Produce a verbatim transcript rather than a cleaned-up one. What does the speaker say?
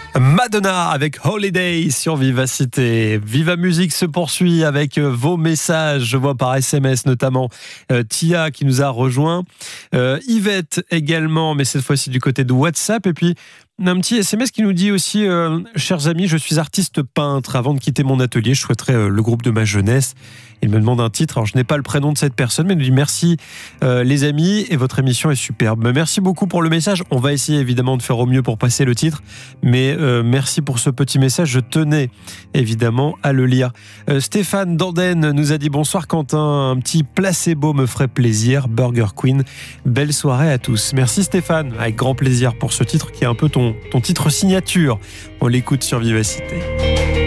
Madonna avec Holiday sur Vivacité. Viva Musique se poursuit avec vos messages. Je vois par S M S notamment euh, Tia qui nous a rejoint. Euh, Yvette également, mais cette fois-ci du côté de WhatsApp. Et puis un petit S M S qui nous dit aussi euh, chers amis, je suis artiste peintre. Avant de quitter mon atelier, je souhaiterais euh, le groupe de ma jeunesse. Il me demande un titre. Alors, je n'ai pas le prénom de cette personne, mais il nous dit merci euh, les amis et votre émission est superbe. Merci beaucoup pour le message. On va essayer évidemment de faire au mieux pour passer le titre, mais euh, merci pour ce petit message. Je tenais évidemment à le lire. Euh, Stéphane Danden nous a dit bonsoir Quentin, un petit placebo me ferait plaisir. Burger Queen, belle soirée à tous. Merci Stéphane, avec grand plaisir pour ce titre qui est un peu ton, ton titre signature. On l'écoute sur Vivacité.